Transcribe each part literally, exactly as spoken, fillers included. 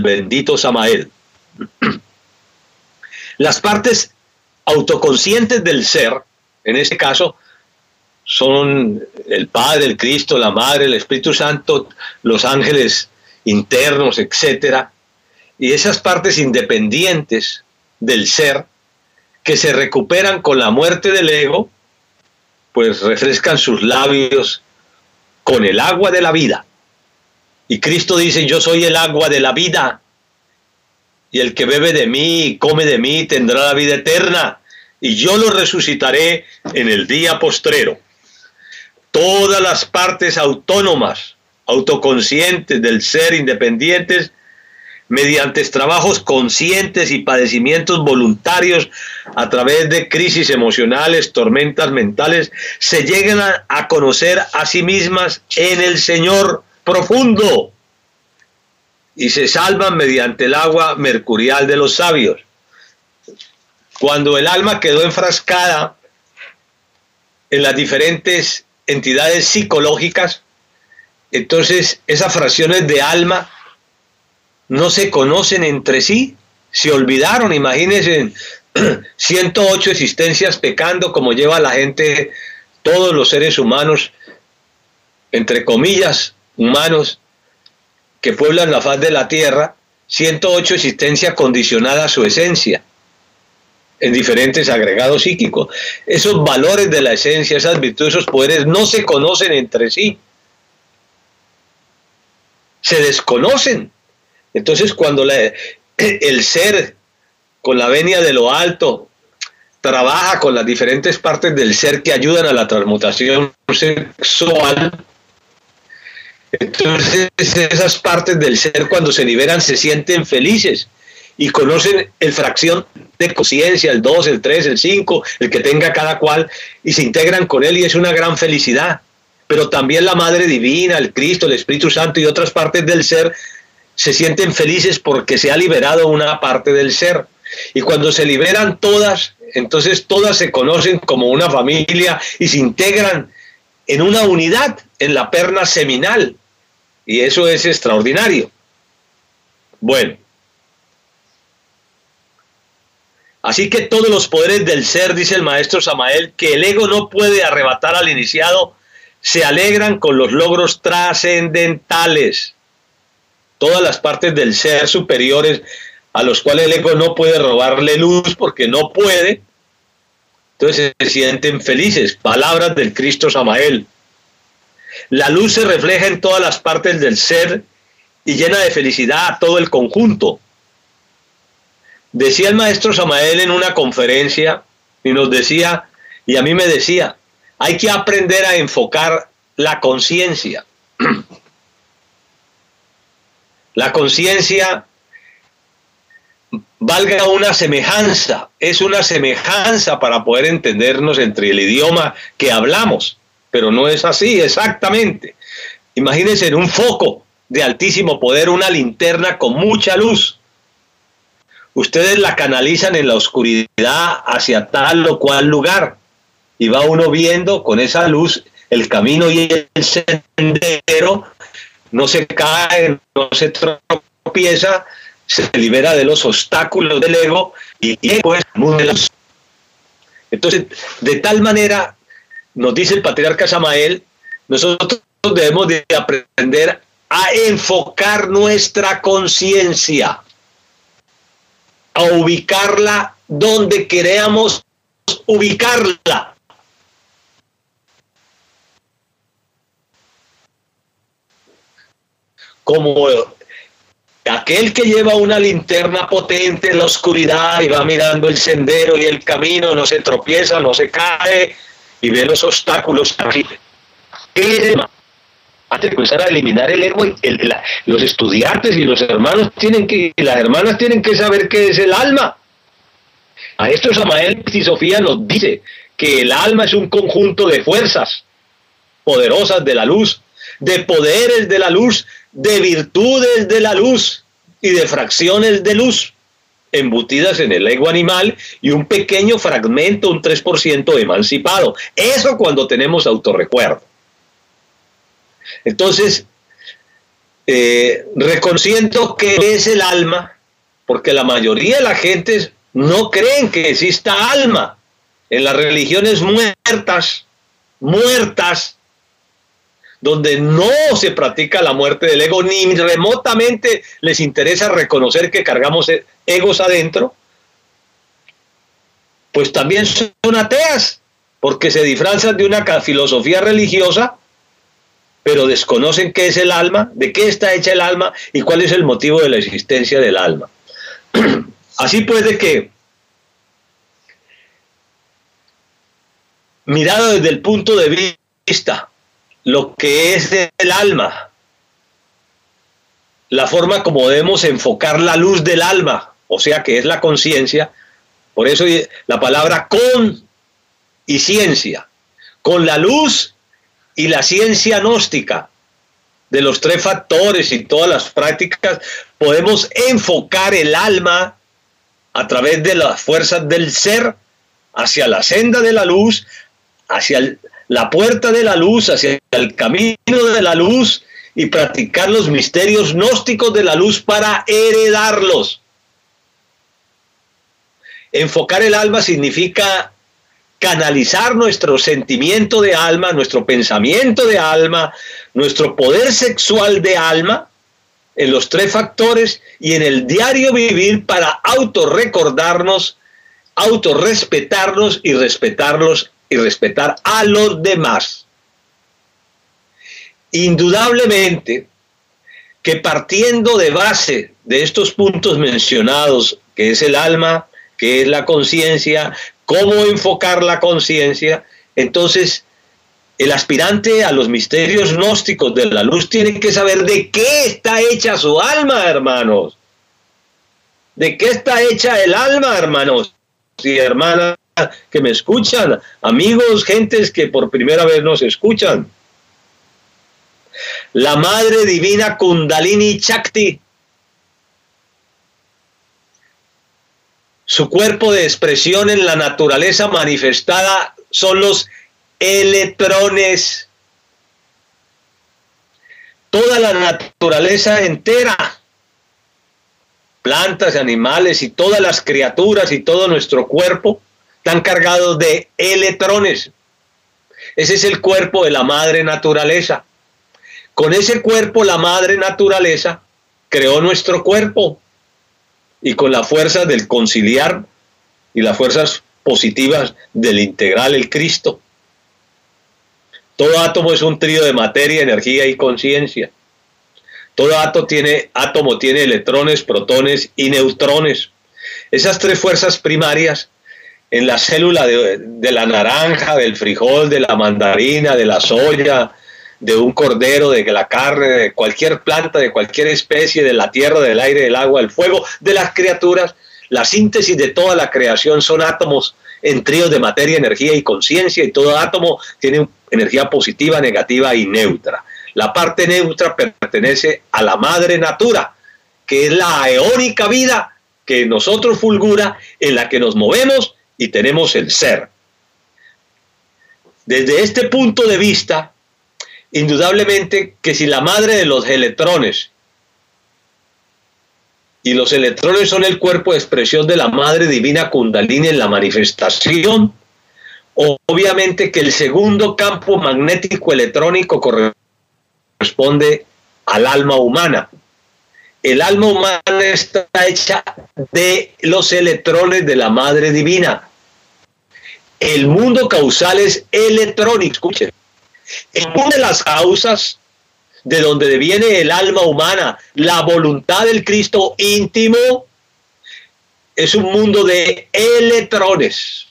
bendito Samael. Las partes autoconscientes del ser, en este caso, son el Padre, el Cristo, la Madre, el Espíritu Santo, los ángeles internos, etcétera. Y esas partes independientes del ser, que se recuperan con la muerte del ego, pues refrescan sus labios con el agua de la vida. Y Cristo dice: yo soy el agua de la vida, y el que bebe de mí y come de mí tendrá la vida eterna, y yo lo resucitaré en el día postrero. Todas las partes autónomas, autoconscientes del ser, independientes, mediante trabajos conscientes y padecimientos voluntarios a través de crisis emocionales, tormentas mentales, se llegan a, a conocer a sí mismas en el Señor profundo y se salvan mediante el agua mercurial de los sabios. Cuando el alma quedó enfrascada en las diferentes entidades psicológicas, entonces esas fracciones de alma no se conocen entre sí, se olvidaron. Imagínense ciento ocho existencias pecando, como lleva la gente, todos los seres humanos, entre comillas, humanos, que pueblan la faz de la tierra, ciento ocho existencias condicionadas a su esencia, en diferentes agregados psíquicos. Esos valores de la esencia, esas virtudes, esos poderes, no se conocen entre sí. Se desconocen. Entonces, cuando la, el ser, con la venia de lo alto, trabaja con las diferentes partes del ser que ayudan a la transmutación sexual, entonces esas partes del ser, cuando se liberan, se sienten felices y conocen el fracción de conciencia, el dos, el tres, el cinco, el que tenga cada cual, y se integran con él, y es una gran felicidad. Pero también la Madre Divina, el Cristo, el Espíritu Santo y otras partes del ser se sienten felices porque se ha liberado una parte del ser. Y cuando se liberan todas, entonces todas se conocen como una familia y se integran en una unidad, en la perna seminal. Y eso es extraordinario. Bueno. Así que todos los poderes del ser, dice el maestro Samael, que el ego no puede arrebatar al iniciado, se alegran con los logros trascendentales. Todas las partes del ser superiores a los cuales el ego no puede robarle luz porque no puede, entonces se sienten felices. Palabras del Cristo Samael. La luz se refleja en todas las partes del ser y llena de felicidad a todo el conjunto. Decía el maestro Samael en una conferencia, y nos decía, y a mí me decía, hay que aprender a enfocar la conciencia. La conciencia, valga una semejanza, es una semejanza para poder entendernos entre el idioma que hablamos, pero no es así exactamente. Imagínense en un foco de altísimo poder, una linterna con mucha luz. Ustedes la canalizan en la oscuridad hacia tal o cual lugar y va uno viendo con esa luz el camino y el sendero, no se cae, no se tropieza, se libera de los obstáculos del ego y pues entonces de tal manera nos dice el patriarca Samael, nosotros debemos de aprender a enfocar nuestra conciencia, a ubicarla donde queramos ubicarla. Como aquel que lleva una linterna potente en la oscuridad y va mirando el sendero y el camino, no se tropieza, no se cae y ve los obstáculos. Antes de comenzar a eliminar el ego, el, la, los estudiantes y los hermanos tienen que, y las hermanas tienen que saber qué es el alma. A esto Samael y Sofía nos dice que el alma es un conjunto de fuerzas poderosas de la luz, de poderes de la luz, de virtudes de la luz y de fracciones de luz embutidas en el ego animal y un pequeño fragmento, un tres por ciento emancipado. Eso cuando tenemos autorrecuerdo. Entonces, eh, reconociendo que es el alma, porque la mayoría de la gente no creen que exista alma. En las religiones muertas, muertas, donde no se practica la muerte del ego, ni remotamente les interesa reconocer que cargamos egos adentro, pues también son ateas, porque se disfrazan de una filosofía religiosa, pero desconocen qué es el alma, de qué está hecha el alma y cuál es el motivo de la existencia del alma. Así pues, de que, mirado desde el punto de vista, lo que es el alma, la forma como debemos enfocar la luz del alma, o sea que es la conciencia, por eso la palabra con y ciencia, con la luz y la ciencia gnóstica de los tres factores y todas las prácticas, podemos enfocar el alma a través de las fuerzas del ser hacia la senda de la luz, hacia el, la puerta de la luz, hacia el camino de la luz, y practicar los misterios gnósticos de la luz para heredarlos. Enfocar el alma significa canalizar nuestro sentimiento de alma, nuestro pensamiento de alma, nuestro poder sexual de alma en los tres factores y en el diario vivir para autorrecordarnos, autorrespetarnos y respetarlos y respetar a los demás. Indudablemente que partiendo de base de estos puntos mencionados, que es el alma, que es la conciencia, cómo enfocar la conciencia, entonces el aspirante a los misterios gnósticos de la luz tiene que saber de qué está hecha su alma, hermanos. ¿De qué está hecha el alma, hermanos y hermanas que me escuchan? Amigos, gentes que por primera vez nos escuchan. La Madre Divina Kundalini Shakti, su cuerpo de expresión en la naturaleza manifestada son los electrones. Toda la naturaleza entera, plantas, animales y todas las criaturas y todo nuestro cuerpo están cargados de electrones. Ese es el cuerpo de la madre naturaleza. Con ese cuerpo la madre naturaleza creó nuestro cuerpo, y con la fuerza del conciliar y las fuerzas positivas del integral el Cristo. Todo átomo es un trío de materia, energía y conciencia. Todo átomo tiene, átomo tiene electrones, protones y neutrones. Esas tres fuerzas primarias en la célula de, de la naranja, del frijol, de la mandarina, de la soya, de un cordero, de la carne, de cualquier planta, de cualquier especie, de la tierra, del aire, del agua, del fuego, de las criaturas. La síntesis de toda la creación son átomos en tríos de materia, energía y conciencia, y todo átomo tiene energía positiva, negativa y neutra. La parte neutra pertenece a la madre natura, que es la eónica vida que nosotros fulgura, en la que nos movemos y tenemos el ser. Desde este punto de vista, indudablemente que si la madre de los electrones, y los electrones son el cuerpo de expresión de la madre divina Kundalini en la manifestación, obviamente que el segundo campo magnético electrónico corresponde al alma humana. El alma humana está hecha de los electrones de la madre divina. El mundo causal es electrónico, escuchen. En una de las causas de donde deviene el alma humana, la voluntad del Cristo íntimo, es un mundo de electrones,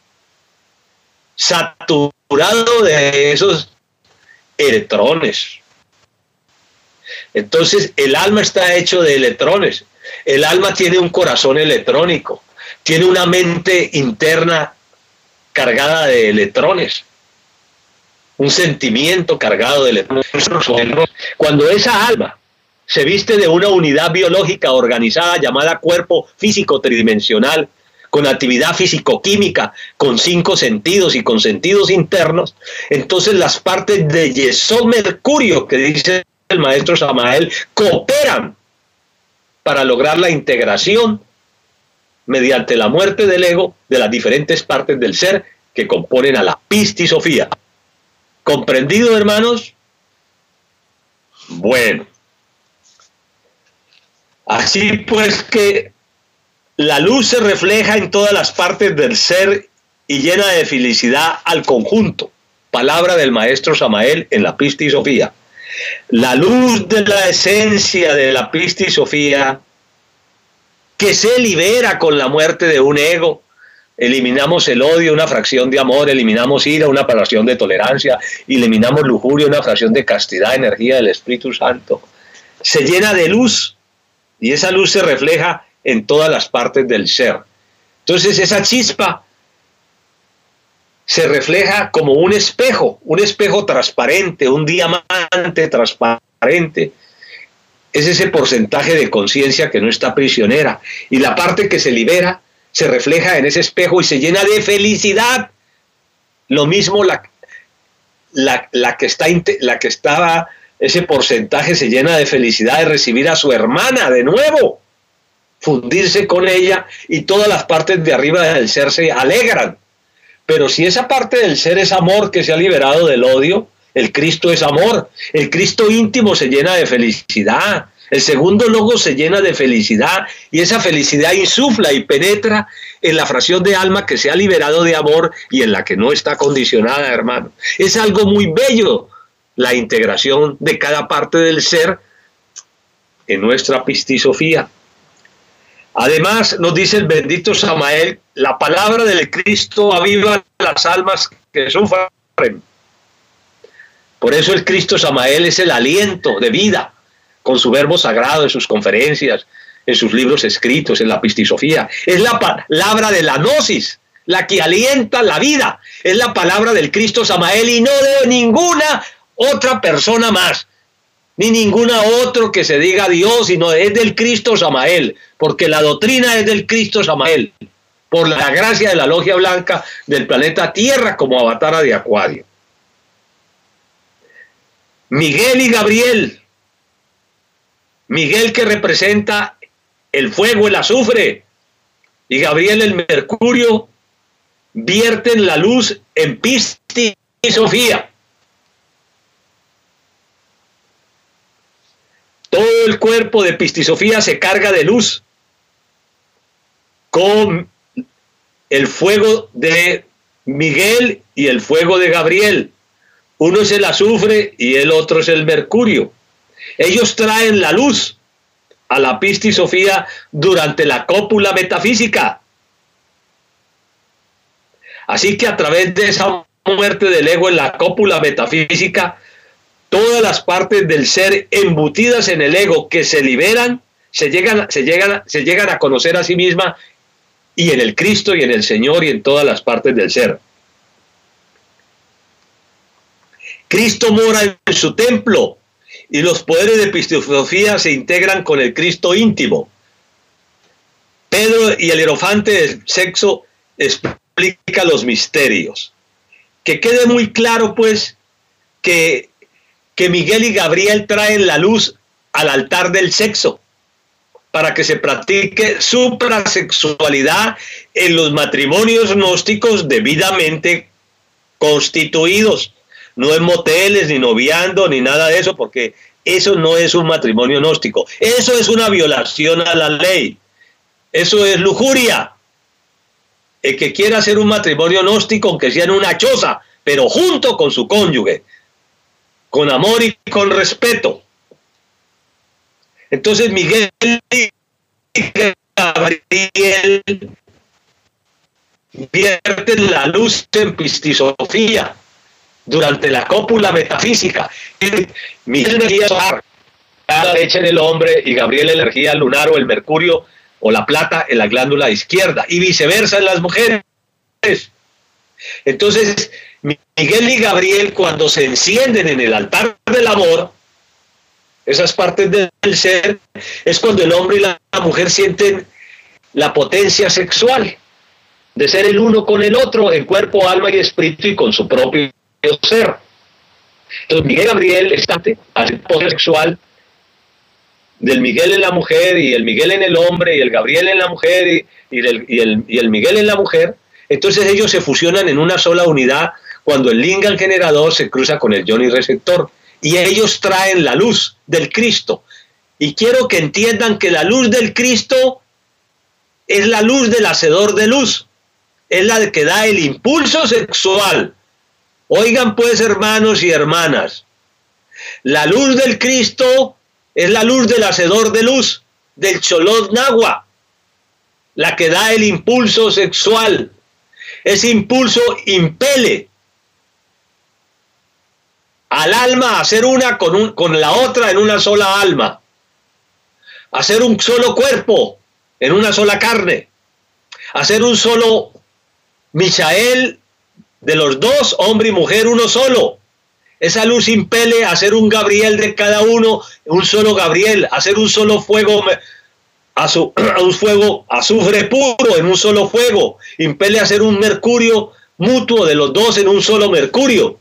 saturado de esos electrones. Entonces el alma está hecho de electrones. El alma tiene un corazón electrónico, tiene una mente interna cargada de electrones, un sentimiento cargado de electrones. Cuando esa alma se viste de una unidad biológica organizada llamada cuerpo físico tridimensional, con actividad físico-química, con cinco sentidos y con sentidos internos, entonces las partes de Yesod Mercurio, que dice el maestro Samael cooperan para lograr la integración mediante la muerte del ego de las diferentes partes del ser que componen a la pistisofía. ¿Comprendido, hermanos? Bueno. Así pues que la luz se refleja en todas las partes del ser y llena de felicidad al conjunto. Palabra del maestro Samael en la pistisofía. La luz de la esencia de la pistisofía que se libera con la muerte de un ego. Eliminamos el odio, una fracción de amor, eliminamos ira, una fracción de tolerancia, eliminamos lujuria, una fracción de castidad, energía del Espíritu Santo. Se llena de luz y esa luz se refleja en todas las partes del ser. Entonces esa chispa se refleja como un espejo, un espejo transparente, un diamante transparente. Es ese porcentaje de conciencia que no está prisionera. Y la parte que se libera se refleja en ese espejo y se llena de felicidad. Lo mismo la, la, la, que, está, la que estaba, ese porcentaje se llena de felicidad de recibir a su hermana de nuevo, fundirse con ella, y todas las partes de arriba del ser se alegran. Pero si esa parte del ser es amor que se ha liberado del odio, el Cristo es amor. El Cristo íntimo se llena de felicidad. El segundo logo se llena de felicidad y esa felicidad insufla y penetra en la fracción de alma que se ha liberado de amor y en la que no está condicionada, hermano. Es algo muy bello la integración de cada parte del ser en nuestra pistisofía. Además, nos dice el bendito Samael, la palabra del Cristo aviva las almas que sufren. Por eso el Cristo Samael es el aliento de vida, con su verbo sagrado en sus conferencias, en sus libros escritos, en la pistisofía. Es la palabra de la gnosis, la que alienta la vida. Es la palabra del Cristo Samael y no de ninguna otra persona más, ni ninguna otro que se diga Dios, sino es del Cristo Samael, porque la doctrina es del Cristo Samael, por la gracia de la logia blanca del planeta Tierra como avatara de Acuario. Miguel y Gabriel, Miguel que representa el fuego, el azufre, y Gabriel el mercurio, vierten la luz en pistisofía. Todo el cuerpo de pistisofía se carga de luz con el fuego de Miguel y el fuego de Gabriel. Uno es el azufre y el otro es el mercurio. Ellos traen la luz a la pistisofía durante la cópula metafísica. Así que a través de esa muerte del ego en la cópula metafísica, todas las partes del ser embutidas en el ego que se liberan, se llegan, se llegan, se llegan a conocer a sí misma y en el Cristo y en el Señor y en todas las partes del ser. Cristo mora en su templo y los poderes de pistisofía se integran con el Cristo íntimo. Pedro y el hierofante del sexo explica los misterios. Que quede muy claro, pues, que que Miguel y Gabriel traen la luz al altar del sexo para que se practique suprasexualidad en los matrimonios gnósticos debidamente constituidos. No en moteles, ni noviando, ni nada de eso, porque eso no es un matrimonio gnóstico. Eso es una violación a la ley. Eso es lujuria. El que quiera hacer un matrimonio gnóstico, aunque sea en una choza, pero junto con su cónyuge, con amor y con respeto. Entonces Miguel y Gabriel vierten la luz en pistisofía durante la cópula metafísica. Miguel energía solar, la leche en el hombre, y Gabriel energía lunar o el mercurio o la plata en la glándula izquierda, y viceversa en las mujeres. Entonces Miguel y Gabriel, cuando se encienden en el altar del amor, esas partes del ser, es cuando el hombre y la mujer sienten la potencia sexual de ser el uno con el otro en cuerpo, alma y espíritu y con su propio ser. Entonces Miguel y Gabriel están hace poder sexual del Miguel en la mujer y el Miguel en el hombre y el Gabriel en la mujer y, y, el, y, el, y el Miguel en la mujer. Entonces ellos se fusionan en una sola unidad cuando el lingam generador se cruza con el yoni receptor y ellos traen la luz del Cristo. Y quiero que entiendan que la luz del Cristo es la luz del hacedor de luz, es la que da el impulso sexual. Oigan pues, hermanos y hermanas, la luz del Cristo es la luz del hacedor de luz, del Cholot Nahua, la que da el impulso sexual. Ese impulso impele al alma a hacer una con, un, con la otra en una sola alma, a hacer un solo cuerpo en una sola carne, a hacer un solo Michael de los dos, hombre y mujer, uno solo. Esa luz impele a hacer un Gabriel de cada uno, un solo Gabriel, a hacer un solo fuego, a, su, a un fuego azufre puro en un solo fuego, impele a hacer un mercurio mutuo de los dos en un solo mercurio.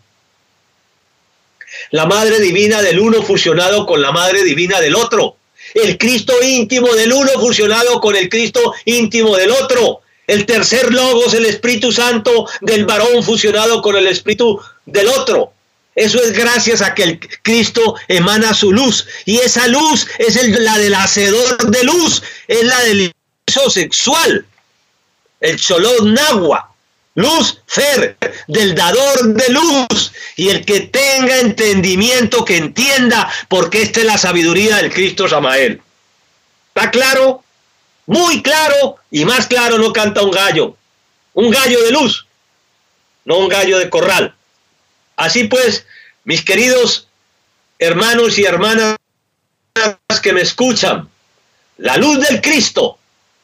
La madre divina del uno fusionado con la madre divina del otro. El Cristo íntimo del uno fusionado con el Cristo íntimo del otro. El tercer logos, el Espíritu Santo del varón fusionado con el Espíritu del otro. Eso es gracias a que el Cristo emana su luz. Y esa luz es el, la del hacedor de luz. Es la del impulso sexual. El Cholot Nahua. Luz, Fer, del dador de luz. Y el que tenga entendimiento, que entienda, porque esta es la sabiduría del Cristo Samael. ¿Está claro? Muy claro, y más claro no canta un gallo. Un gallo de luz, no un gallo de corral. Así pues, mis queridos hermanos y hermanas que me escuchan, la luz del Cristo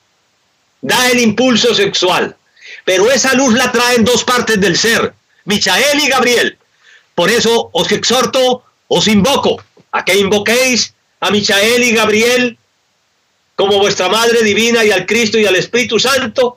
da el impulso sexual, pero esa luz la traen dos partes del ser, Michael y Gabriel. Por eso os exhorto, os invoco a que invoquéis a Michael y Gabriel como vuestra Madre Divina y al Cristo y al Espíritu Santo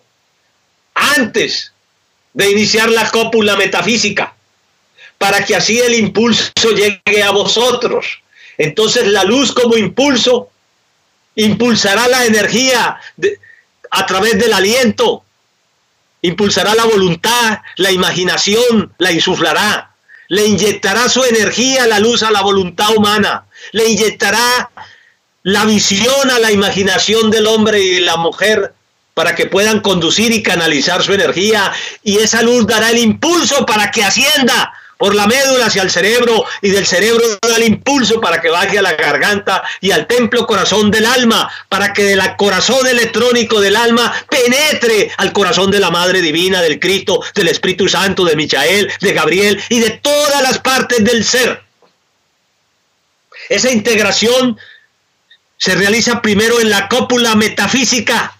antes de iniciar la cópula metafísica, para que así el impulso llegue a vosotros. Entonces la luz como impulso impulsará la energía de, a través del aliento, impulsará la voluntad, la imaginación, la insuflará, le inyectará su energía, la luz a la voluntad humana, le inyectará la visión a la imaginación del hombre y la mujer para que puedan conducir y canalizar su energía, y esa luz dará el impulso para que ascienda por la médula hacia el cerebro, y del cerebro da el impulso para que baje a la garganta y al templo corazón del alma, para que del corazón electrónico del alma penetre al corazón de la Madre Divina, del Cristo, del Espíritu Santo, de Michael, de Gabriel y de todas las partes del ser. Esa integración se realiza primero en la cópula metafísica,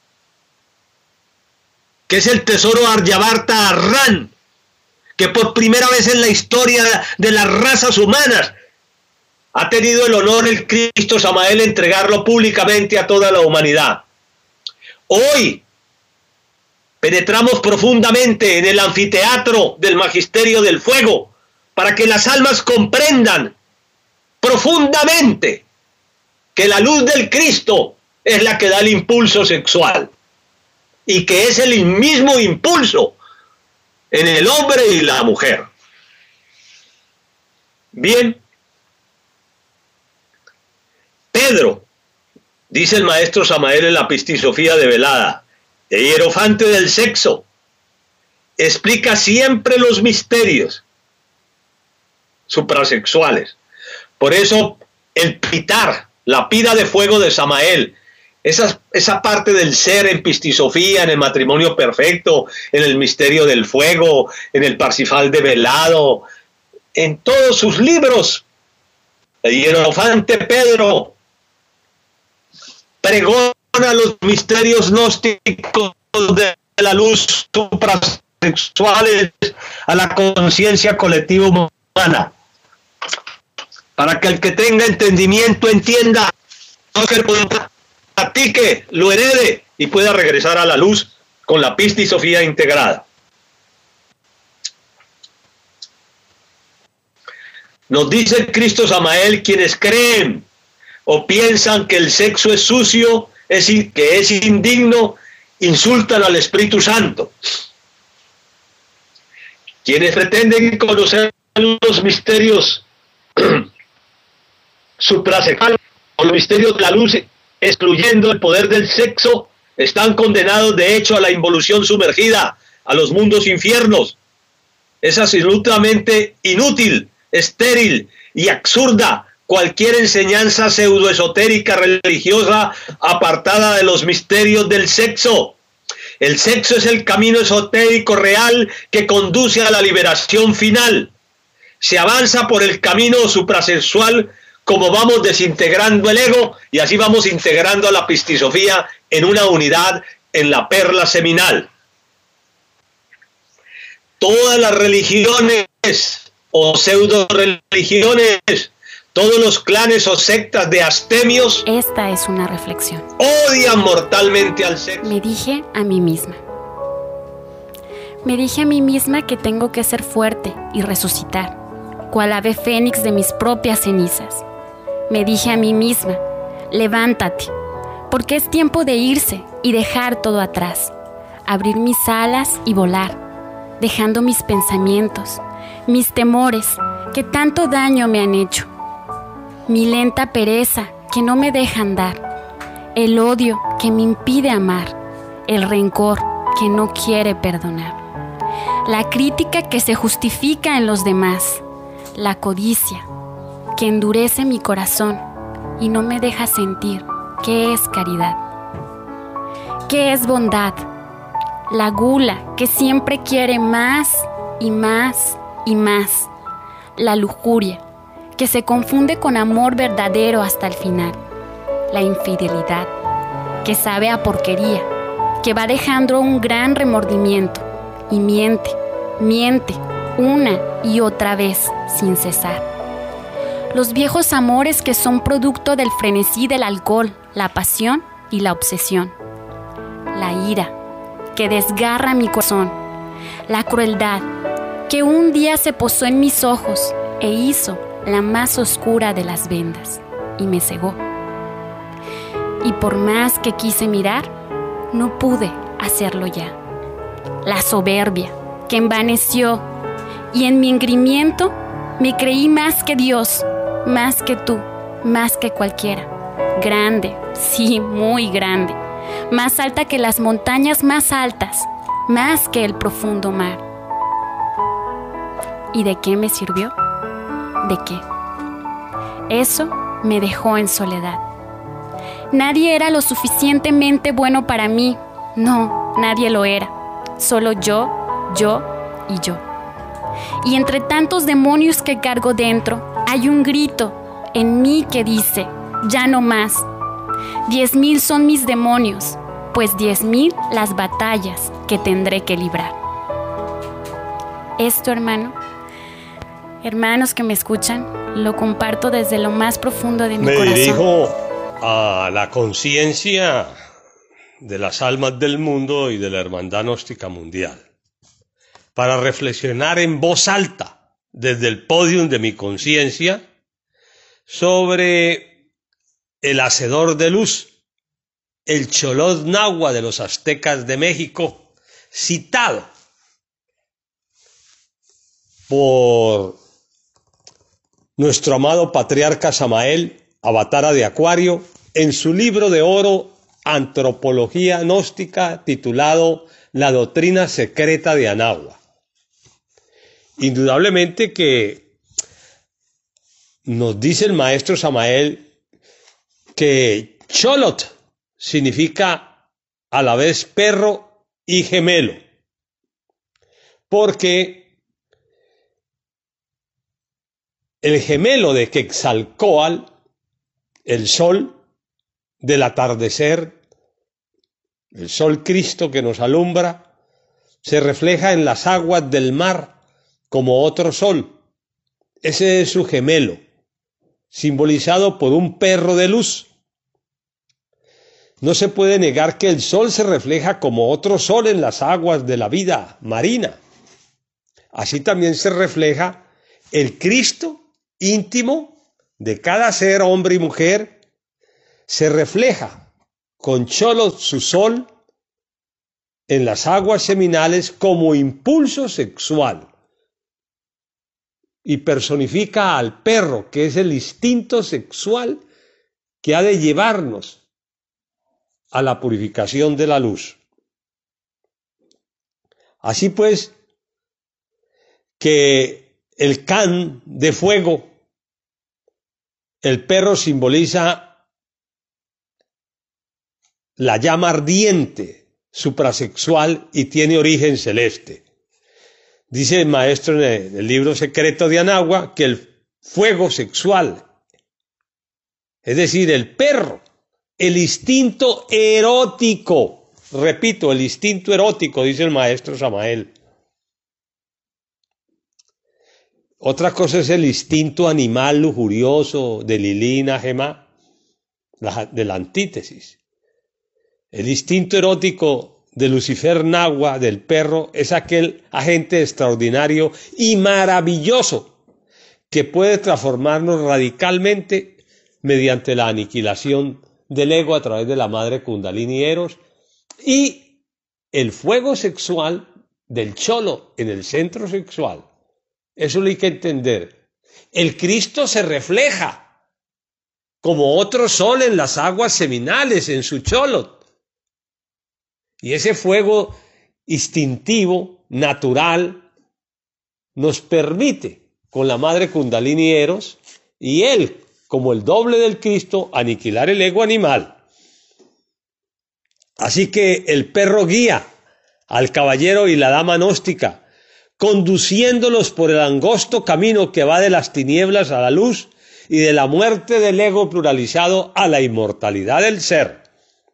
que es el tesoro Aryavarta Arran, que por primera vez en la historia de las razas humanas ha tenido el honor el Cristo Samael de entregarlo públicamente a toda la humanidad. Hoy penetramos profundamente en el anfiteatro del magisterio del fuego para que las almas comprendan profundamente que la luz del Cristo es la que da el impulso sexual y que es el mismo impulso en el hombre y la mujer. Bien, Pedro, dice el maestro Samael en la Pistisofía de Velada, el hierofante del sexo, explica siempre los misterios suprasexuales. Por eso el pitar, la pira de fuego de Samael, esa, esa parte del ser en Pistisofía, en el matrimonio perfecto, en el misterio del fuego, en el Parsifal de Velado, en todos sus libros, el hierofante Pedro pregona los misterios gnósticos de la luz suprasexuales a la conciencia colectiva humana, para que el que tenga entendimiento entienda, no que practique, lo herede y pueda regresar a la luz con la Pistisofía integrada. Nos dice Cristo Samael: quienes creen o piensan que el sexo es sucio, es, que es indigno, insultan al Espíritu Santo. Quienes pretenden conocer los misterios suprasexuales o los misterios de la luz, excluyendo el poder del sexo, están condenados de hecho a la involución sumergida, a los mundos infiernos. Es absolutamente inútil, estéril y absurda cualquier enseñanza pseudoesotérica religiosa apartada de los misterios del sexo. El sexo es el camino esotérico real que conduce a la liberación final. Se avanza por el camino suprasexual como vamos desintegrando el ego, y así vamos integrando a la pistisofía en una unidad en la perla seminal. Todas las religiones o pseudo religiones, todos los clanes o sectas de abstemios, esta es una reflexión, odian mortalmente al sexo. Me dije a mí misma. Me dije a mí misma que tengo que ser fuerte y resucitar, cual ave fénix de mis propias cenizas. Me dije a mí misma: levántate, porque es tiempo de irse y dejar todo atrás, abrir mis alas y volar, dejando mis pensamientos, mis temores que tanto daño me han hecho, mi lenta pereza que no me deja andar, el odio que me impide amar, el rencor que no quiere perdonar, la crítica que se justifica en los demás, la codicia que endurece mi corazón y no me deja sentir qué es caridad, qué es bondad, la gula que siempre quiere más y más y más, la lujuria que se confunde con amor verdadero hasta el final, la infidelidad que sabe a porquería, que va dejando un gran remordimiento y miente, miente una y otra vez sin cesar. Los viejos amores que son producto del frenesí del alcohol, la pasión y la obsesión, la ira que desgarra mi corazón, la crueldad que un día se posó en mis ojos e hizo la más oscura de las vendas y me cegó. Y por más que quise mirar, no pude hacerlo ya. La soberbia que envaneció, y en mi engrimiento me creí más que Dios, más que tú, más que cualquiera. Grande, sí, muy grande, más alta que las montañas más altas, más que el profundo mar. ¿Y de qué me sirvió? ¿De qué? Eso me dejó en soledad. Nadie era lo suficientemente bueno para mí. No, nadie lo era. Solo yo, yo y yo. Y entre tantos demonios que cargo dentro, hay un grito en mí que dice: ya no más. Diez mil son mis demonios, pues diez mil las batallas que tendré que librar. Esto, hermano, hermanos que me escuchan, lo comparto desde lo más profundo de mi me corazón. Me dirijo a la conciencia de las almas del mundo y de la Hermandad Gnóstica Mundial, para reflexionar en voz alta desde el podium de mi conciencia sobre el hacedor de luz, el Xolotl Nahua de los aztecas de México, citado por nuestro amado patriarca Samael, avatara de Acuario, en su libro de oro Antropología Gnóstica, titulado La Doctrina Secreta de Anahua. Indudablemente que nos dice el maestro Samael que Xolotl significa a la vez perro y gemelo, porque el gemelo de Quetzalcóatl, el sol del atardecer, el sol Cristo que nos alumbra, se refleja en las aguas del mar como otro sol. Ese es su gemelo, simbolizado por un perro de luz. No se puede negar que el sol se refleja como otro sol en las aguas de la vida marina. Así también se refleja el Cristo íntimo de cada ser, hombre y mujer, se refleja con Cholot su sol en las aguas seminales como impulso sexual y personifica al perro, que es el instinto sexual que ha de llevarnos a la purificación de la luz. Así pues, que el can de fuego, el perro simboliza la llama ardiente, suprasexual y tiene origen celeste. Dice el maestro en el libro secreto de Anagua que el fuego sexual, es decir, el perro, el instinto erótico, repito, el instinto erótico, dice el maestro Samael. Otra cosa es el instinto animal lujurioso de Lilina Gemá, de la antítesis. El instinto erótico de Lucifer Nahua, del perro, es aquel agente extraordinario y maravilloso que puede transformarnos radicalmente mediante la aniquilación del ego a través de la madre Kundalini Eros y el fuego sexual del cholo en el centro sexual. Eso lo hay que entender. El Cristo se refleja como otro sol en las aguas seminales, en su cholo. Y ese fuego instintivo, natural, nos permite, con la madre Kundalini Eros, y él, como el doble del Cristo, aniquilar el ego animal. Así que el perro guía al caballero y la dama gnóstica, conduciéndolos por el angosto camino que va de las tinieblas a la luz y de la muerte del ego pluralizado a la inmortalidad del ser.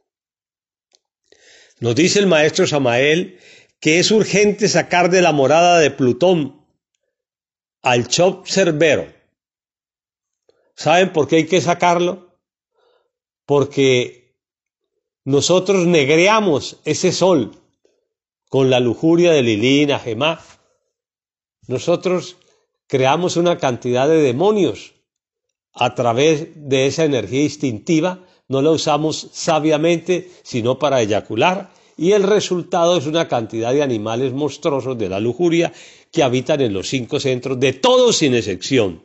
Nos dice el maestro Samael que es urgente sacar de la morada de Plutón al Chop Cerbero. ¿Saben por qué hay que sacarlo? Porque nosotros negreamos ese sol con la lujuria de Lilina Gemá. Nosotros creamos una cantidad de demonios a través de esa energía instintiva, no la usamos sabiamente sino para eyacular, y el resultado es una cantidad de animales monstruosos de la lujuria que habitan en los cinco centros, de todos sin excepción.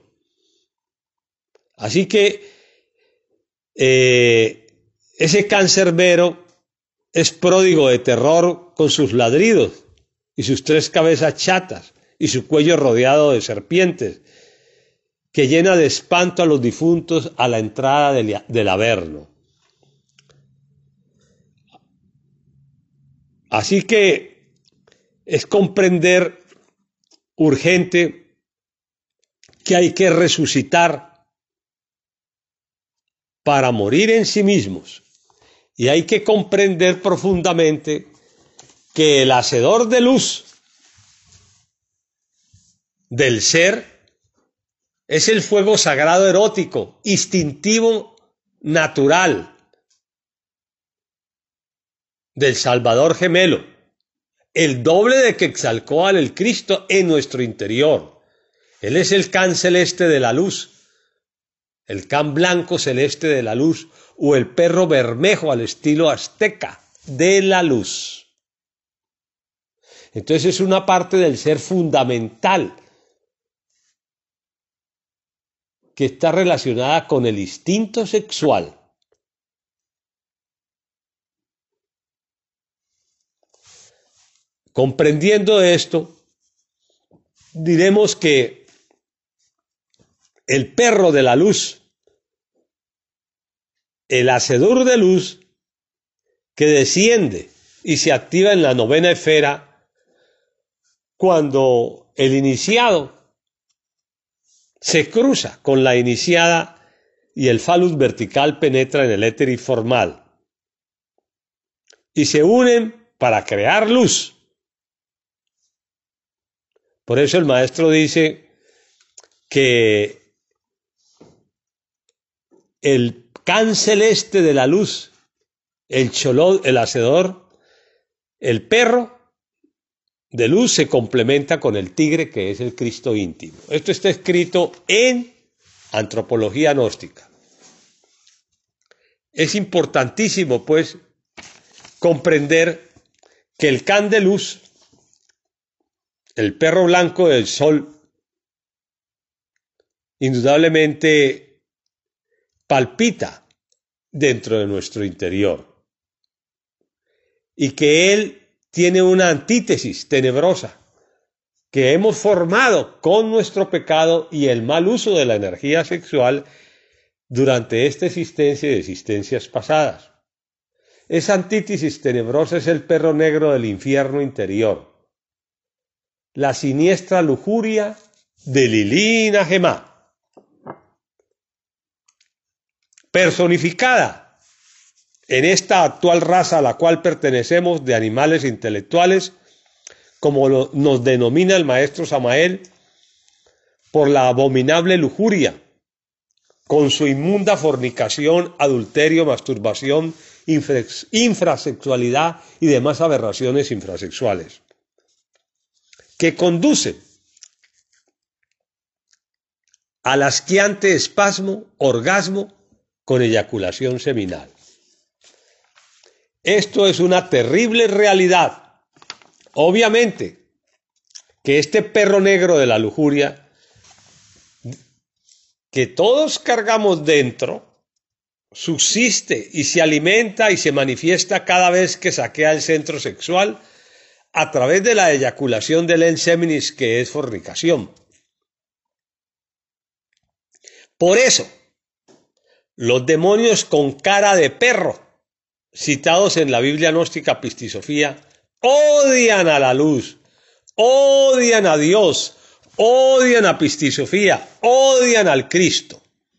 Así que eh, ese cancerbero es pródigo de terror con sus ladridos y sus tres cabezas chatas y su cuello rodeado de serpientes, que llena de espanto a los difuntos a la entrada del, del Averno. Así que es comprender urgente que hay que resucitar para morir en sí mismos, y hay que comprender profundamente que el hacedor de luz del ser es el fuego sagrado erótico, instintivo, natural del Salvador gemelo, el doble de Quetzalcóatl, el Cristo, en nuestro interior. Él es el can celeste de la luz, el can blanco celeste de la luz, o el perro bermejo al estilo azteca de la luz. Entonces es una parte del ser fundamental que está relacionada con el instinto sexual. Comprendiendo esto, diremos que el perro de la luz, el hacedor de luz, que desciende y se activa en la novena esfera cuando el iniciado se cruza con la iniciada y el falus vertical penetra en el éter informal y se unen para crear luz. Por eso el maestro dice que el can celeste de la luz, el cholot, el hacedor, el perro de luz se complementa con el tigre, que es el Cristo íntimo. Esto está escrito en antropología gnóstica. Es importantísimo, pues, comprender que el can de luz, el perro blanco del sol, indudablemente palpita dentro de nuestro interior y que él tiene una antítesis tenebrosa que hemos formado con nuestro pecado y el mal uso de la energía sexual durante esta existencia y existencias pasadas. Esa antítesis tenebrosa es el perro negro del infierno interior, la siniestra lujuria de Lilina Gemá, personificada en esta actual raza a la cual pertenecemos de animales intelectuales, como lo, nos denomina el maestro Samael, por la abominable lujuria, con su inmunda fornicación, adulterio, masturbación, infra, infrasexualidad y demás aberraciones infrasexuales, que conduce al asqueante espasmo, orgasmo, con eyaculación seminal. Esto es una terrible realidad. Obviamente que este perro negro de la lujuria, que todos cargamos dentro, subsiste y se alimenta y se manifiesta cada vez que saquea el centro sexual a través de la eyaculación del enseminis, que es fornicación. Por eso, los demonios con cara de perro, citados en la Biblia gnóstica Pistisofía, odian a la luz, odian a Dios, odian a Pistisofía, odian al Cristo.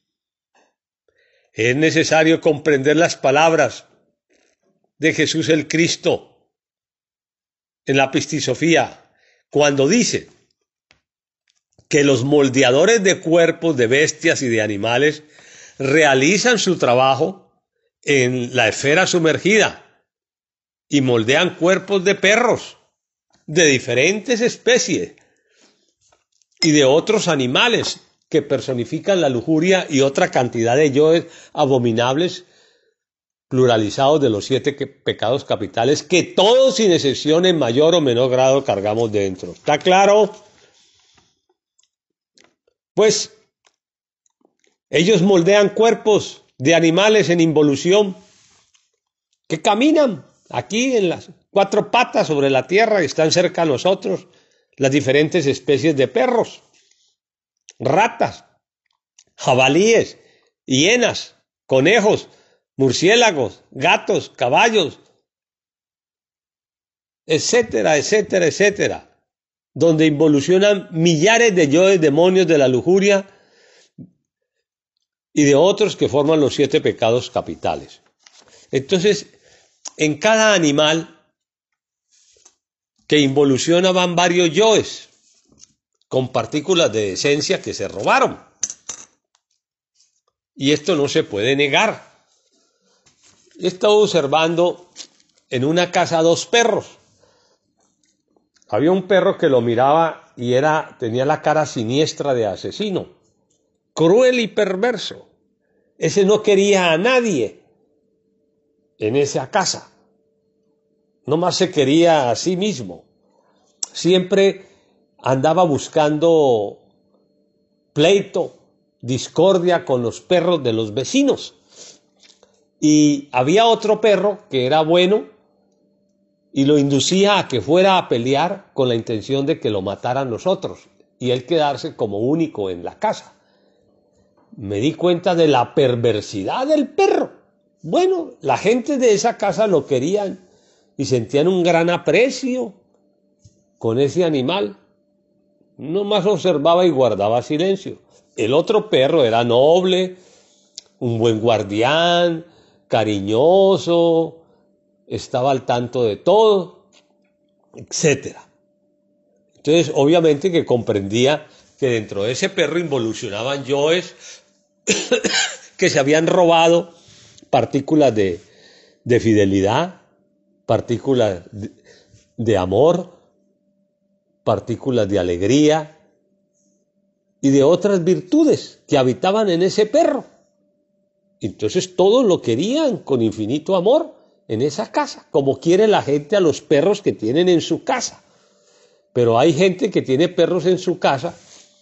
Es necesario comprender las palabras de Jesús el Cristo en la Pistisofía, cuando dice que los moldeadores de cuerpos de bestias y de animales realizan su trabajo en la esfera sumergida y moldean cuerpos de perros de diferentes especies y de otros animales que personifican la lujuria y otra cantidad de yoes abominables pluralizados de los siete pecados capitales que todos sin excepción en mayor o menor grado cargamos dentro. ¿Está claro? Pues ellos moldean cuerpos de animales en involución que caminan aquí en las cuatro patas sobre la tierra y están cerca a nosotros, las diferentes especies de perros, ratas, jabalíes, hienas, conejos, murciélagos, gatos, caballos, etcétera, etcétera, etcétera, donde involucionan millares de yoes demonios de la lujuria y de otros que forman los siete pecados capitales. Entonces, en cada animal que involuciona van varios yoes con partículas de esencia que se robaron. Y esto no se puede negar. He estado observando en una casa dos perros. Había un perro que lo miraba y era, tenía la cara siniestra de asesino, cruel y perverso. Ese no quería a nadie en esa casa. No más se quería a sí mismo. Siempre andaba buscando pleito, discordia con los perros de los vecinos. Y había otro perro que era bueno y lo inducía a que fuera a pelear con la intención de que lo mataran los otros y él quedarse como único en la casa. Me di cuenta de la perversidad del perro. Bueno, la gente de esa casa lo querían y sentían un gran aprecio con ese animal. No más observaba y guardaba silencio. El otro perro era noble, un buen guardián, cariñoso, estaba al tanto de todo, etcétera. Entonces, obviamente que comprendía que dentro de ese perro involucionaban yoes que se habían robado partículas de, de fidelidad, partículas de, de amor, partículas de alegría, y de otras virtudes que habitaban en ese perro. Entonces todos lo querían con infinito amor en esa casa, como quiere la gente a los perros que tienen en su casa. Pero hay gente que tiene perros en su casa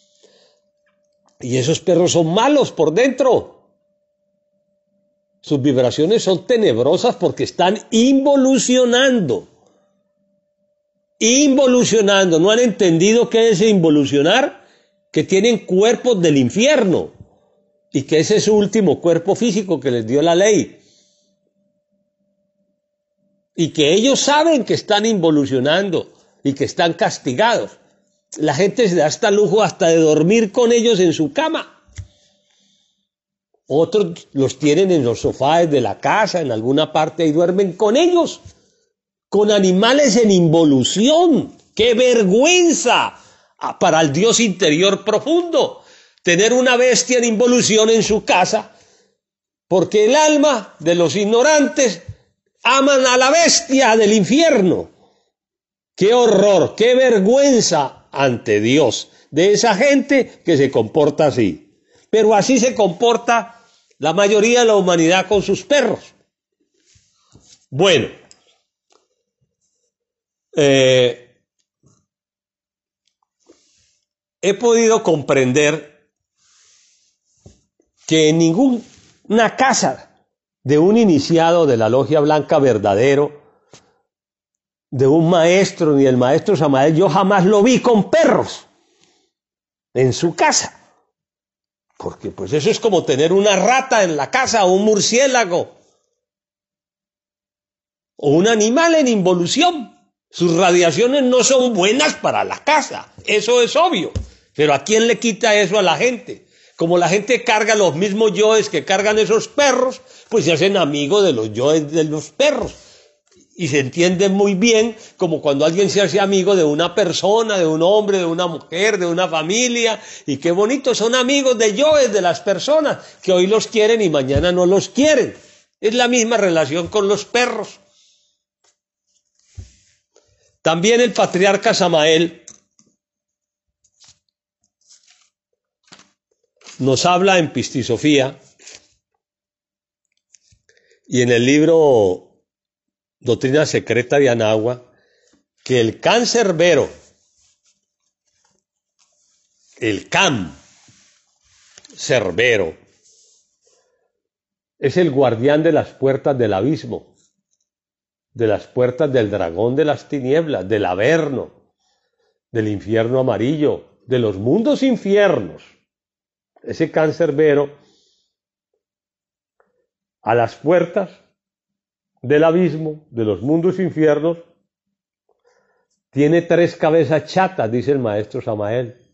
y esos perros son malos por dentro. Sus vibraciones son tenebrosas porque están involucionando. Involucionando. ¿No han entendido qué es involucionar? Que tienen cuerpos del infierno y que ese es su último cuerpo físico que les dio la ley. Y que ellos saben que están involucionando y que están castigados. La gente se da hasta lujo hasta de dormir con ellos en su cama. Otros los tienen en los sofás de la casa, en alguna parte, y duermen con ellos, con animales en involución. ¡Qué vergüenza para el Dios interior profundo! Tener una bestia en involución en su casa, porque el alma de los ignorantes aman a la bestia del infierno. ¡Qué horror! ¡Qué vergüenza ante Dios de esa gente que se comporta así! Pero así se comporta la mayoría de la humanidad con sus perros. Bueno, eh, he podido comprender que en ninguna casa de un iniciado de la Logia Blanca verdadero, de un maestro, ni el maestro Samael, yo jamás lo vi con perros en su casa. Porque pues eso es como tener una rata en la casa, o un murciélago, o un animal en involución. Sus radiaciones no son buenas para la casa, eso es obvio. Pero ¿a quién le quita eso a la gente? Como la gente carga los mismos yoes que cargan esos perros, pues se hacen amigos de los yoes de los perros. Y se entiende muy bien como cuando alguien se hace amigo de una persona, de un hombre, de una mujer, de una familia. Y qué bonito, son amigos de yoes de las personas que hoy los quieren y mañana no los quieren. Es la misma relación con los perros. También el patriarca Samael nos habla en Pistisofía y en el libro Doctrina Secreta de Anagua, que el cancerbero, el can cerbero, es el guardián de las puertas del abismo, de las puertas del dragón de las tinieblas, del averno, del infierno amarillo, de los mundos infiernos. Ese cancerbero a las puertas del abismo, de los mundos infiernos, tiene tres cabezas chatas, dice el maestro Samael.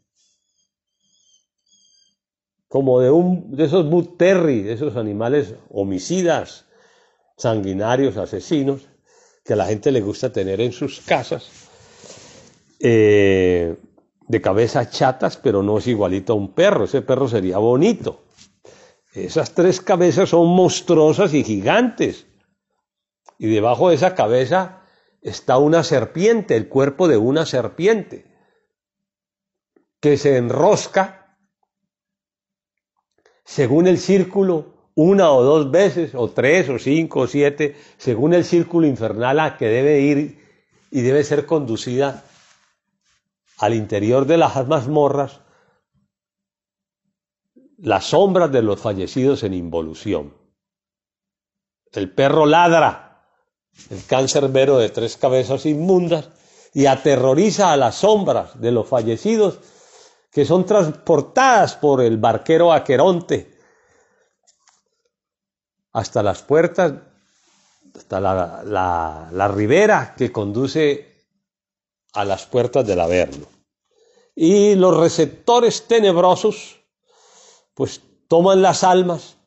Como de, un, de esos bull terrier, de esos animales homicidas, sanguinarios, asesinos, que a la gente le gusta tener en sus casas, eh, de cabezas chatas, pero no es igualito a un perro. Ese perro sería bonito. Esas tres cabezas son monstruosas y gigantes. Y debajo de esa cabeza está una serpiente, el cuerpo de una serpiente, que se enrosca según el círculo una o dos veces, o tres, o cinco, o siete, según el círculo infernal a que debe ir y debe ser conducida al interior de las mazmorras, las sombras de los fallecidos en involución. El perro ladra, el cancerbero de tres cabezas inmundas, y aterroriza a las sombras de los fallecidos que son transportadas por el barquero Aqueronte hasta las puertas, hasta la, la, la ribera que conduce a las puertas del Averno. Y los receptores tenebrosos pues toman las almas,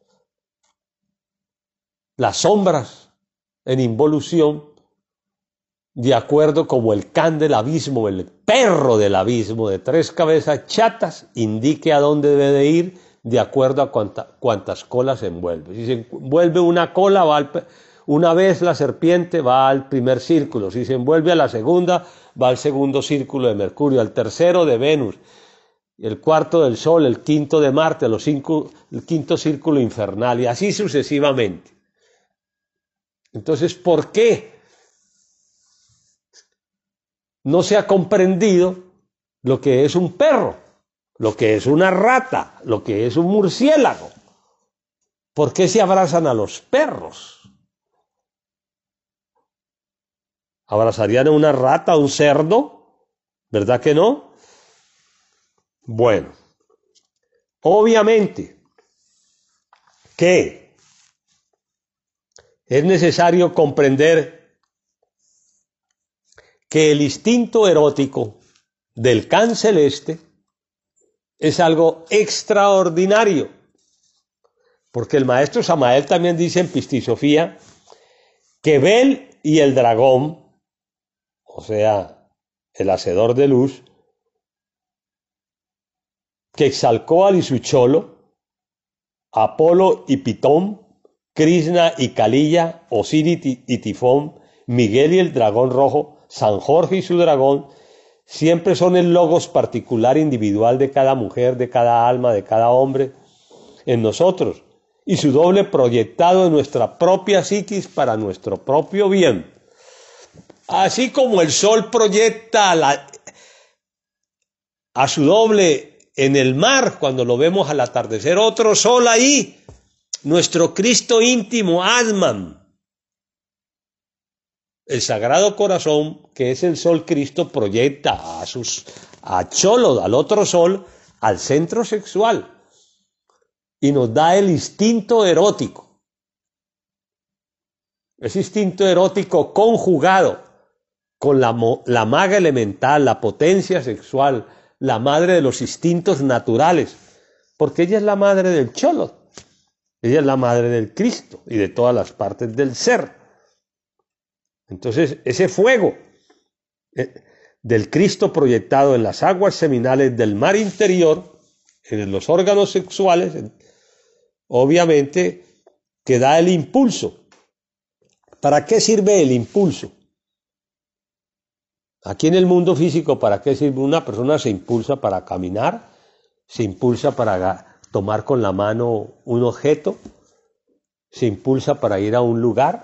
las sombras en involución, de acuerdo como el can del abismo, el perro del abismo de tres cabezas chatas, indique a dónde debe de ir, de acuerdo a cuánta, cuántas colas se envuelve. Si se envuelve una cola, va al, una vez la serpiente va al primer círculo. Si se envuelve a la segunda, va al segundo círculo de Mercurio, al tercero de Venus, el cuarto del Sol, el quinto de Marte, los cinco, el quinto círculo infernal, y así sucesivamente. Entonces, ¿por qué no se ha comprendido lo que es un perro, lo que es una rata, lo que es un murciélago? ¿Por qué se abrazan a los perros? ¿Abrazarían a una rata, a un cerdo? ¿Verdad que no? Bueno, obviamente que es necesario comprender que el instinto erótico del can celeste es algo extraordinario, porque el maestro Samael también dice en Pistisofía que Bel y el dragón, o sea, el hacedor de luz, Quetzalcóatl y su cholo, Apolo y Pitón, Krishna y Kalilla, Osiris y Tifón, Miguel y el dragón rojo, San Jorge y su dragón, siempre son el logos particular individual de cada mujer, de cada alma, de cada hombre en nosotros, y su doble proyectado en nuestra propia psiquis para nuestro propio bien. Así como el sol proyecta a, la, a su doble en el mar cuando lo vemos al atardecer, otro sol ahí, nuestro Cristo íntimo, Atman. El Sagrado Corazón, que es el sol Cristo, proyecta a sus a Cholo, al otro sol, al centro sexual y nos da el instinto erótico. Ese instinto erótico conjugado con la, la maga elemental, la potencia sexual, la madre de los instintos naturales, porque ella es la madre del Cholo, ella es la madre del Cristo y de todas las partes del ser. Entonces, ese fuego eh, del Cristo proyectado en las aguas seminales del mar interior, en los órganos sexuales, obviamente que da el impulso. ¿Para qué sirve el impulso? Aquí en el mundo físico, ¿para qué sirve? Una persona se impulsa para caminar, se impulsa para tomar con la mano un objeto, se impulsa para ir a un lugar,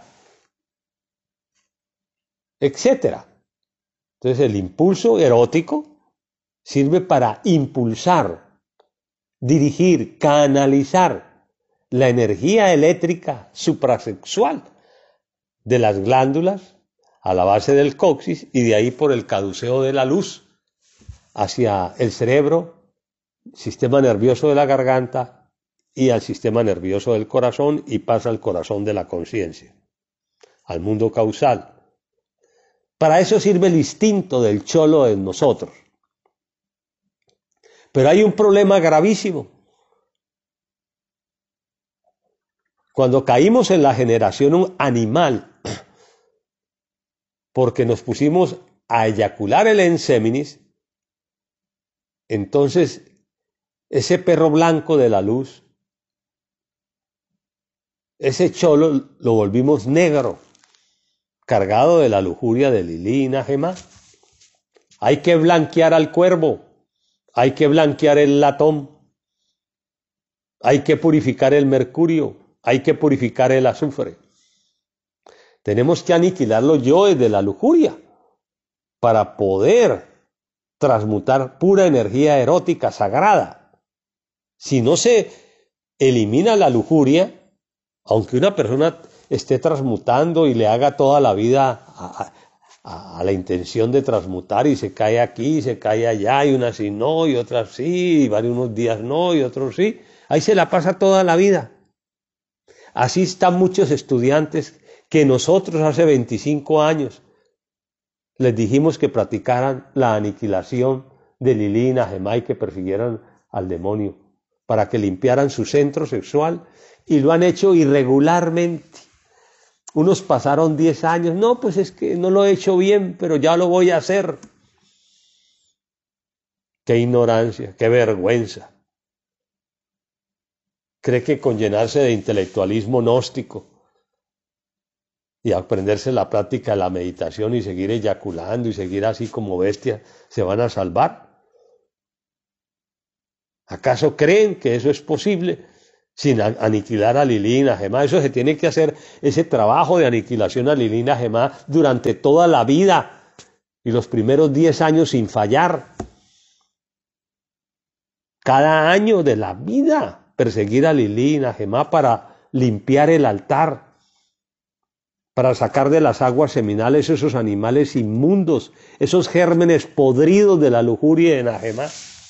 etcétera. Entonces el impulso erótico sirve para impulsar, dirigir, canalizar la energía eléctrica suprasexual de las glándulas a la base del coxis y de ahí por el caduceo de la luz hacia el cerebro, sistema nervioso de la garganta y al sistema nervioso del corazón y pasa al corazón de la conciencia, al mundo causal. Para eso sirve el instinto del cholo en nosotros. Pero hay un problema gravísimo. Cuando caímos en la generación animal, porque nos pusimos a eyacular el enseminis, entonces ese perro blanco de la luz, ese cholo lo volvimos negro, cargado de la lujuria de Lilí y Najemá. Hay que blanquear al cuervo, hay que blanquear el latón, hay que purificar el mercurio, hay que purificar el azufre. Tenemos que aniquilar los yoes de la lujuria para poder transmutar pura energía erótica sagrada. Si no se elimina la lujuria, aunque una persona esté transmutando y le haga toda la vida a, a, a la intención de transmutar y se cae aquí, se cae allá, y unas sí no, y otras sí, y varios unos días no, y otros sí, ahí se la pasa toda la vida. Así están muchos estudiantes que nosotros hace veinticinco años les dijimos que practicaran la aniquilación de Lilí y Najemá y que persiguieran al demonio para que limpiaran su centro sexual, y lo han hecho irregularmente. Unos pasaron diez años, no, pues es que no lo he hecho bien, pero ya lo voy a hacer. Qué ignorancia, qué vergüenza. Cree que con llenarse de intelectualismo gnóstico y aprenderse la práctica de la meditación y seguir eyaculando y seguir así como bestias, se van a salvar. ¿Acaso creen que eso es posible sin aniquilar a Lili y Najemá? Eso se tiene que hacer, ese trabajo de aniquilación a Lili y Najemá durante toda la vida y los primeros diez años sin fallar. Cada año de la vida perseguir a Lili y Najemá para limpiar el altar, para sacar de las aguas seminales esos animales inmundos, esos gérmenes podridos de la lujuria de Najemá.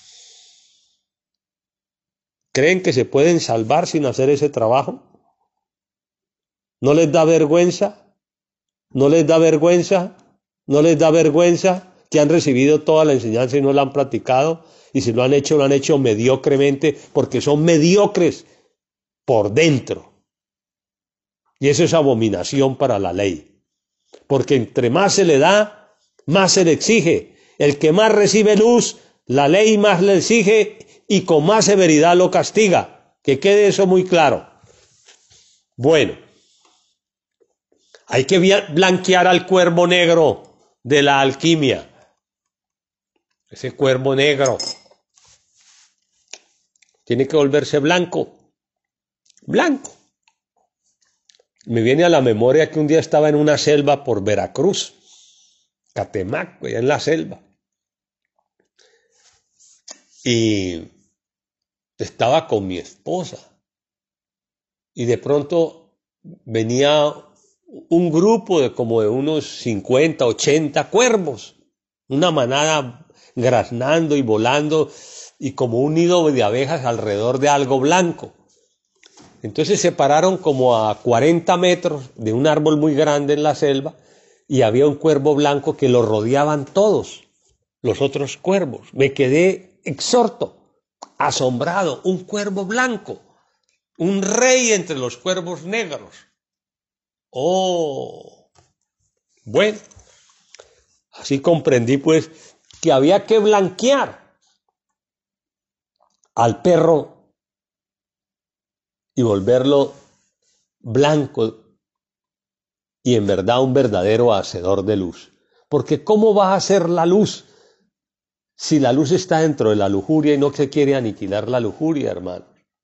¿Creen que se pueden salvar sin hacer ese trabajo? ¿No les da vergüenza? ¿No les da vergüenza? ¿No les da vergüenza que han recibido toda la enseñanza y no la han practicado? Y si lo han hecho, lo han hecho mediocremente, porque son mediocres por dentro. Y eso es abominación para la ley. Porque entre más se le da, más se le exige. El que más recibe luz, la ley más le exige y con más severidad lo castiga. Que quede eso muy claro. Bueno, hay que blanquear al cuervo negro de la alquimia. Ese cuervo negro tiene que volverse blanco. Blanco. Me viene a la memoria que un día estaba en una selva por Veracruz, Catemaco, allá en la selva. Y estaba con mi esposa. Y de pronto venía un grupo de como de unos cincuenta, ochenta cuervos. Una manada graznando y volando y como un nido de abejas alrededor de algo blanco. Entonces se pararon como a cuarenta metros de un árbol muy grande en la selva y había un cuervo blanco que lo rodeaban todos los otros cuervos. Me quedé exhorto, asombrado, un cuervo blanco, un rey entre los cuervos negros. Oh, bueno, así comprendí pues que había que blanquear al perro y volverlo blanco y en verdad un verdadero hacedor de luz. Porque ¿cómo va a ser la luz si la luz está dentro de la lujuria y no se quiere aniquilar la lujuria, hermano?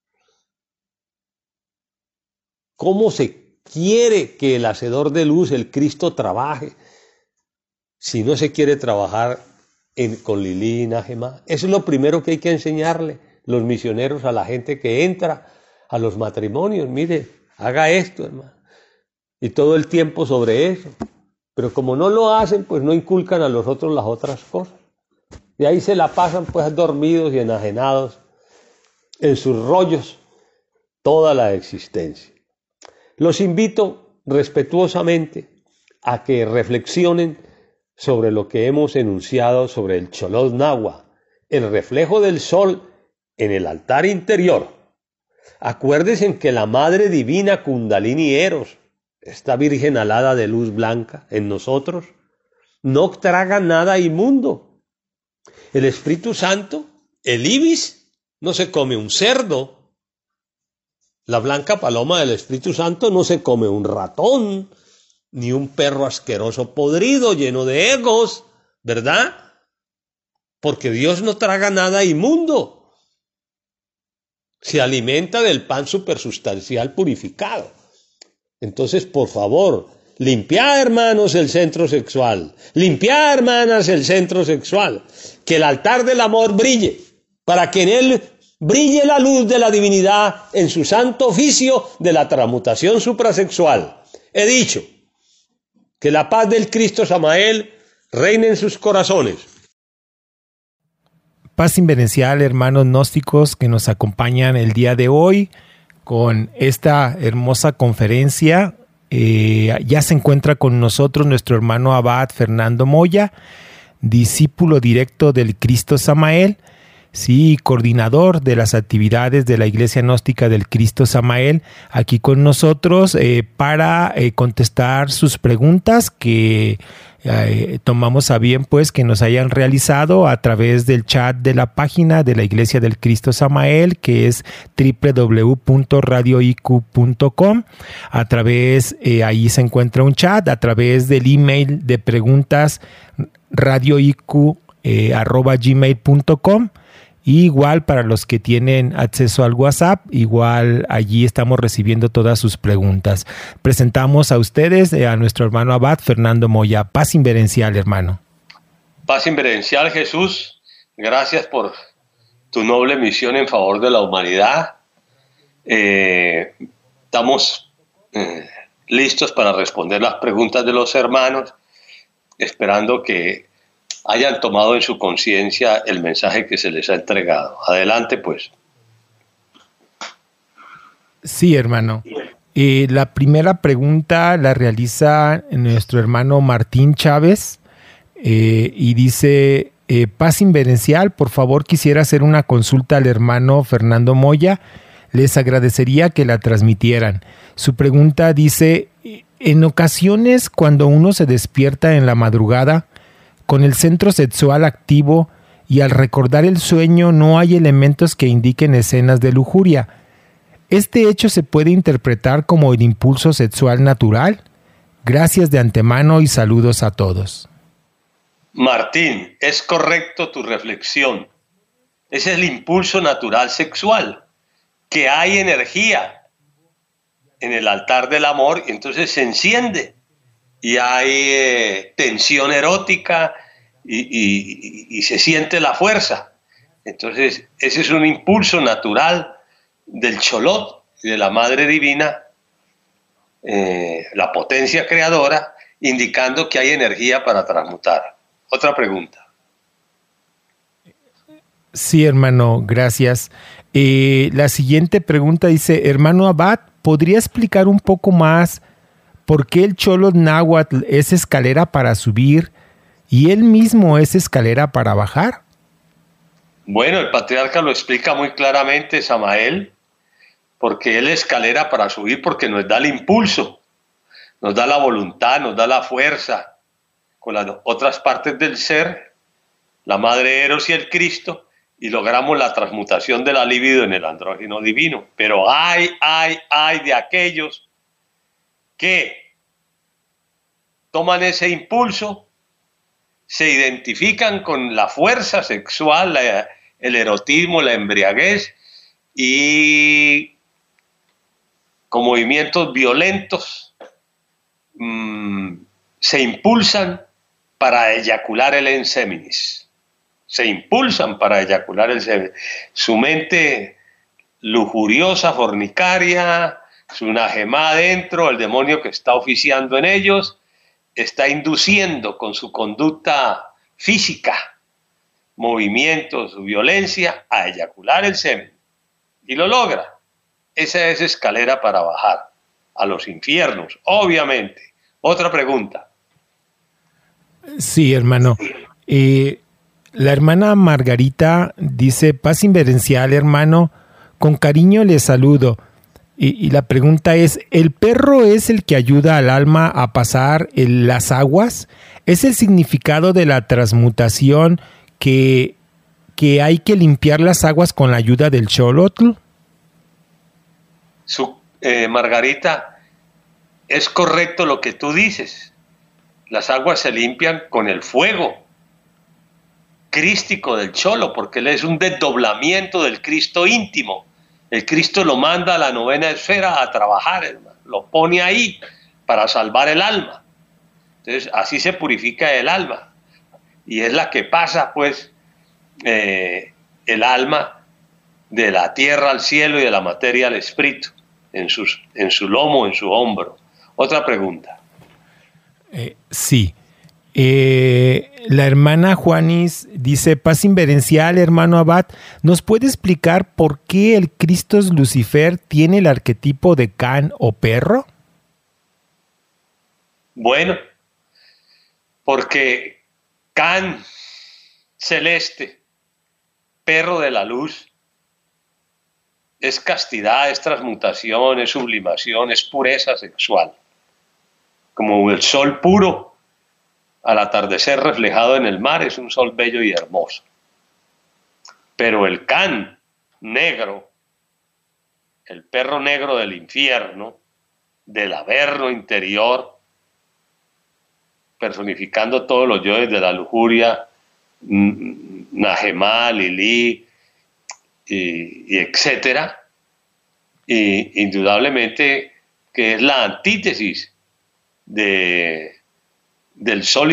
¿Cómo se quiere que el hacedor de luz, el Cristo, trabaje si no se quiere trabajar en, con Lili y Najemá? Eso es lo primero que hay que enseñarle los misioneros a la gente que entra a los matrimonios. Mire, haga esto, hermano. Y todo el tiempo sobre eso. Pero como no lo hacen, pues no inculcan a los otros las otras cosas. Y ahí se la pasan pues dormidos y enajenados en sus rollos toda la existencia. Los invito respetuosamente a que reflexionen sobre lo que hemos enunciado sobre el Cholot Nahua, el reflejo del sol en el altar interior. Acuérdense que la Madre Divina Kundalini Eros, esta Virgen alada de luz blanca en nosotros, no traga nada inmundo. El Espíritu Santo, el ibis, no se come un cerdo. La blanca paloma del Espíritu Santo no se come un ratón, ni un perro asqueroso podrido lleno de egos, ¿verdad? Porque Dios no traga nada inmundo. Se alimenta del pan supersustancial purificado. Entonces, por favor, limpiad, hermanos, el centro sexual. Limpiad, hermanas, el centro sexual. Que el altar del amor brille, para que en él brille la luz de la divinidad en su santo oficio de la transmutación suprasexual. He dicho que la paz del Cristo Samael reine en sus corazones. Paz inverencial, hermanos gnósticos que nos acompañan el día de hoy con esta hermosa conferencia. Eh, ya se encuentra con nosotros nuestro hermano Abad Fernando Moya, discípulo directo del Cristo Samael, sí, coordinador de las actividades de la Iglesia Gnóstica del Cristo Samael, aquí con nosotros eh, para eh, contestar sus preguntas que Eh, tomamos a bien pues que nos hayan realizado a través del chat de la página de la Iglesia del Cristo Samael, que es doble u doble u doble u punto radio i q punto com. A través, eh, ahí se encuentra un chat, a través del email de preguntas radioiq eh, arroba gmail punto com. Y igual para los que tienen acceso al WhatsApp, igual allí estamos recibiendo todas sus preguntas. Presentamos a ustedes eh, a nuestro hermano abad Fernando Moya. Paz inverencial, hermano. Paz inverencial, Jesús. Gracias por tu noble misión en favor de la humanidad. Eh, estamos eh, listos para responder las preguntas de los hermanos, esperando que hayan tomado en su conciencia el mensaje que se les ha entregado. Adelante, pues. Sí, hermano. Eh, la primera pregunta la realiza nuestro hermano Martín Chávez eh, y dice, eh, Paz inverencial, por favor quisiera hacer una consulta al hermano Fernando Moya. Les agradecería que la transmitieran. Su pregunta dice, en ocasiones cuando uno se despierta en la madrugada, con el centro sexual activo y al recordar el sueño no hay elementos que indiquen escenas de lujuria. ¿Este hecho se puede interpretar como el impulso sexual natural? Gracias de antemano y saludos a todos. Martín, es correcto tu reflexión. Ese es el impulso natural sexual, que hay energía en el altar del amor y entonces se enciende. Y hay eh, tensión erótica y, y, y se siente la fuerza. Entonces, ese es un impulso natural del Cholot y de la Madre Divina, eh, la potencia creadora, indicando que hay energía para transmutar. Otra pregunta. Sí, hermano, gracias. Eh, la siguiente pregunta dice, hermano abad, ¿podría explicar un poco más por qué el Cholot náhuatl es escalera para subir y él mismo es escalera para bajar? Bueno, el patriarca lo explica muy claramente, Samael, porque él es escalera para subir porque nos da el impulso, nos da la voluntad, nos da la fuerza con las otras partes del ser, la madre Eros y el Cristo, y logramos la transmutación de la libido en el andrógeno divino. Pero hay, hay, hay de aquellos que toman ese impulso, se identifican con la fuerza sexual, la, el erotismo, la embriaguez, y con movimientos violentos mmm, se impulsan para eyacular el enseminis. Se impulsan para eyacular el enseminis. Su mente lujuriosa, fornicaria, su najemá adentro, el demonio que está oficiando en ellos, está induciendo con su conducta física, movimientos, violencia, a eyacular el semen. Y lo logra. Esa es escalera para bajar a los infiernos, obviamente. Otra pregunta. Sí, hermano. Eh, la hermana Margarita dice, paz inverencial, hermano, con cariño le saludo. Y, y la pregunta es, ¿el perro es el que ayuda al alma a pasar el, las aguas? ¿Es el significado de la transmutación que, que hay que limpiar las aguas con la ayuda del Xolotl? Su, eh, Margarita, es correcto lo que tú dices. Las aguas se limpian con el fuego crístico del Cholo, porque él es un desdoblamiento del Cristo íntimo. El Cristo lo manda a la novena esfera a trabajar, hermano. Lo pone ahí para salvar el alma. Entonces, así se purifica el alma. Y es la que pasa, pues, eh, el alma de la tierra al cielo y de la materia al espíritu, en, sus, en su lomo, en su hombro. Otra pregunta. Eh, sí. Eh, la hermana Juanis dice, paz inverencial, hermano abad, ¿nos puede explicar por qué el Cristo Lucifer tiene el arquetipo de can o perro? Bueno, porque can, celeste, perro de la luz, es castidad, es transmutación, es sublimación, es pureza sexual. Como el sol puro al atardecer reflejado en el mar, es un sol bello y hermoso. Pero el can negro, el perro negro del infierno, del averno interior, personificando todos los yoes de la lujuria, Najemá, Lilí, y, y etcétera, y indudablemente que es la antítesis de, del sol